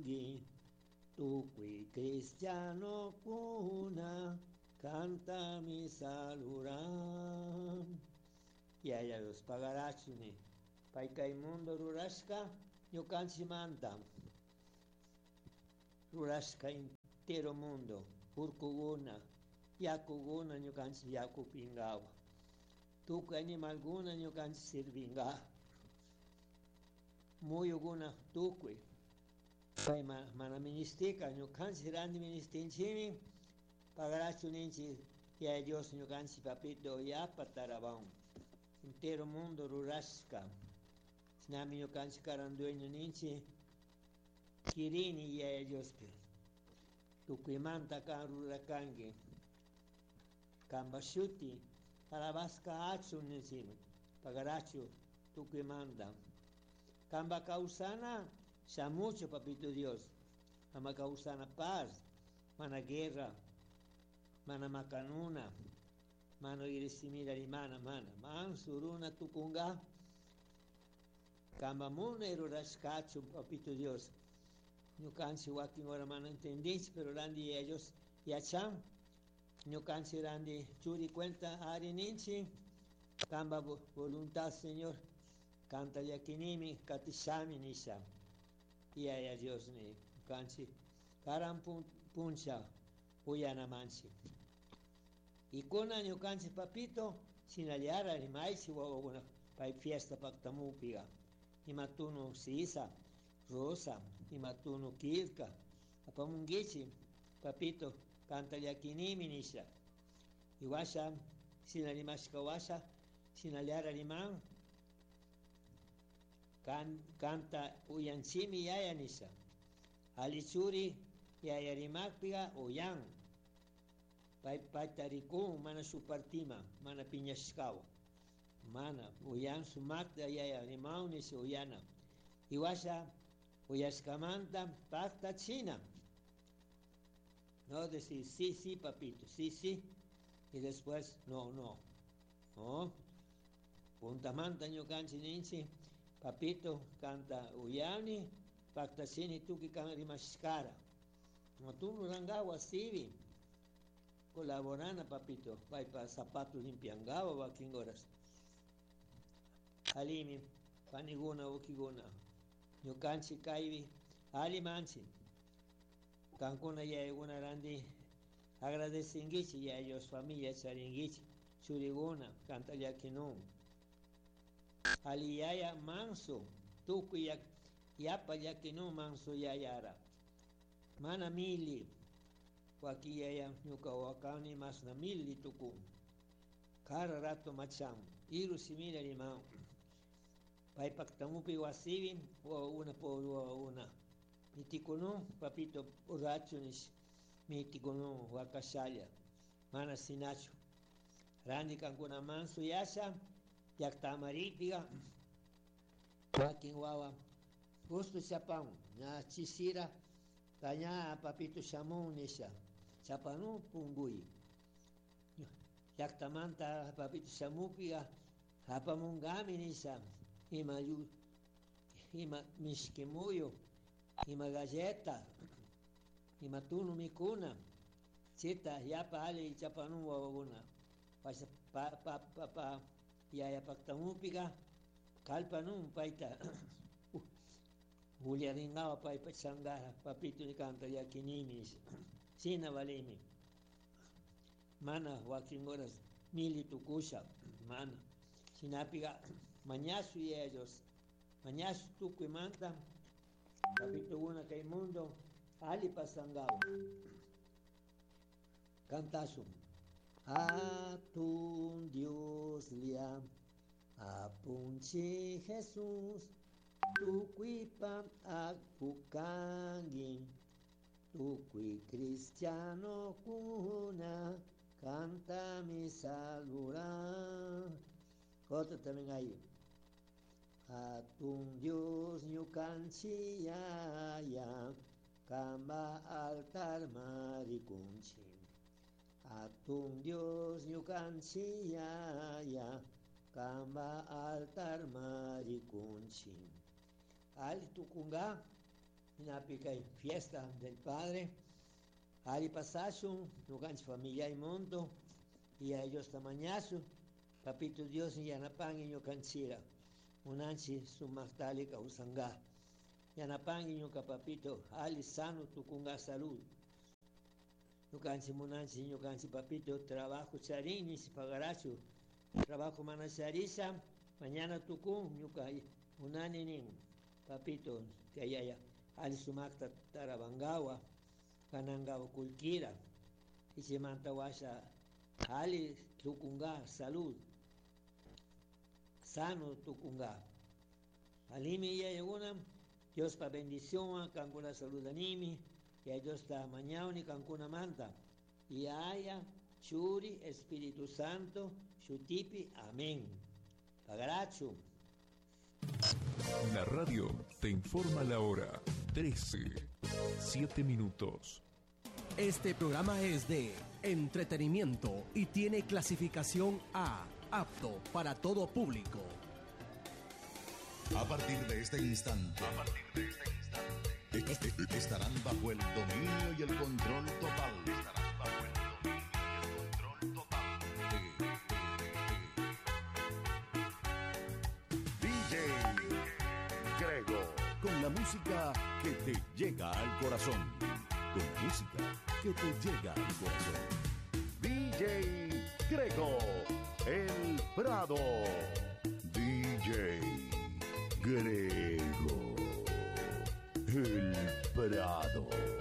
kangi, tukui cristiano kuna, canta mi saluran. Yaya los pagarachuni, paika mundo rurashka, ñukanchi manta, rurashka entero mundo, urkuguna, yakuguna ñukanchi yaku pingawa. Tuku animalguna ñukanchi sirvinga. Muyuguna tukui. Pay mana ministika ñukanchi randi ministinchimi, pagarachu ninchi, ya Dios ñukanchi papito yapa taraban. Entero mundo rurashka. Nami ñukanchi karan dueño ninchi, kirini ya Dios pe. Tukuimanta kan rurakangi. Kambashuti, alabasca achu ninchimi, pagarachu tukuimanta. Kamba causana, mucho papito Dios. Ama causana paz, mana guerra, mana macanuna, mano irisimira rimana, mana. Man suruna tukunga. Kamba muna rurashkachu papito Dios. Ñukanchi wakin ora mana entendís, pero randi ellos yachan. Ñukanchi randi churi cuenta ari ninchi. Kamba voluntad, Señor. Canta yakinimi katishami nisha. Ya Dios ni kanchi. Karam puncha uyana manchi. Y con año kanchi papito, sin aliar a rimaichi o una pa fiesta pactamupiga. Y matuno sisa, rosa, y matuno kirka. Apamungichi, papito, canta yakinimi nisha. Y washa, sin alimashka washa, sin aliar a rimán. Canta uyanchimi yaya nisha. Alichuri yaya rimakpiga uyan. Paitarikun mana supartima, mana piñashkawa. Mana uyan sumakta yaya rimau nisha uyana. Iwasha uyashkamanta pacta china. No decir sí, sí, papito, sí, sí. Y después no, no. No. Puntamanta ñukanchi ninchi. Papito canta uyani, pactacini tuki kan rimashkara. No tú no rangawa sivi. Colaborana papito, vai pa zapatos limpiangawa wakingoras. Alimi, paniguna ukiguna. Ñukanchi kaivi, alimanchi. Kankuna ya una randi agradecingichi ya ellos familia charingichi. Churiguna, canta yakinun. Aliyaya manso, tuku yapa yakinu manso yayara. Mana mili, waki yaya nyuka wakani masna mili tuku. Kara rato macham, iru simila limao. Pai paktamupi wasivi, una por una. Mitikunu, papito urachunis, mitikunu wakashalya. Mana sinachu. Randi kankuna manso yasha. Yaktamaritiga, wakin wawa, gusto chapán, na chisira, taña papito shamun nisha, chapanu pungui. Yaktamanta papito shamupiga, hapamungami nisha, ima mishkimuyo, ima galleta, ima tunu mikuna, chita yapa ali chapanu wawaguna, pa yaya pactamupiga, kalpanum paita, Juliaringawa paipa changara, papito ni canta yakinimis, sina valimi, mana wakingoras, mili tukusha, mana, sinapiga, mañasu y ellos, mañasu tukuimanta, papito una que mundo, ali pasangawa, cantasu. Atun Dios liam, apunchi Jesús, tukuipa akpukangi, tukui cristiano kuna, canta mi salura. Otro también ahí. Atun Dios ñukanchi ya, kamba altar marikunchi. Atun Dios ñukanchi ya, kamba altar marikunchi. Ali tukunga, una pica fiesta del Padre, Ari Pasashun, Nuganch familia y mundo, y a ellos tamañazo, Papito Dios y Yanapan y Yocanchira, Unanchi Sumachtalica Usanga, Yanapan y Papito, Ali sano, Tucunga salud. Nucanchi Munanchi, Nucanchi Papito, trabajo charini, si pagaracho, trabajo manacharisa, mañana Tucun, Nucay, Unaninin, Papito, que haya, Ali Sumakta Tarabangawa, Kanangawa Kulkira, y se mantawasha, Ali Tucunga, salud, sano Tucunga. Alimi ya una, Dios pa bendición, Cancuna salud animi, y a Dios ta mañana y Cancuna manta, y haya Churi, Espíritu Santo, Shutipi, amén. Pagaracho. La radio te informa la hora, 13:07. Este programa es de entretenimiento y tiene clasificación A, apto para todo público. A partir de este instante, estarán bajo el dominio y el control total. DJ Grego, con la música que te llega al corazón. Con la música que te llega al corazón. DJ Grego, El Prado. DJ Grego, El Prado.